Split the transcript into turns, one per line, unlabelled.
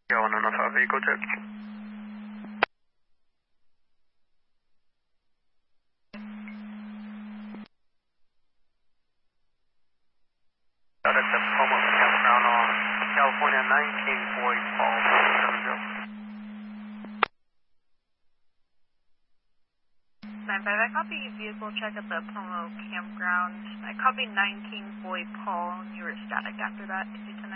Yeah, 195 vehicle check. Out at the Pomo campground on California 1940 Paul
9-5, I copy vehicle check at the Pomo campground. I copied 19 Boy Paul, and you were static after that. Did you